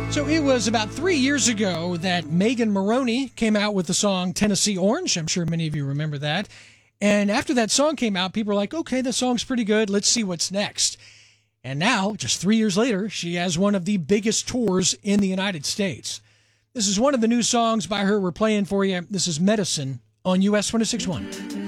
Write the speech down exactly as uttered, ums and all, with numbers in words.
So it was about three years ago that Megan Moroney came out with the song Tennessee Orange. I'm sure many of you remember that. And after that song came out, people were like, okay, the song's pretty good. Let's see what's next. And now, just three years later, she has one of the biggest tours in the United States. This is one of the new songs by her we're playing for you. This is Medicine on U S ten sixty-one.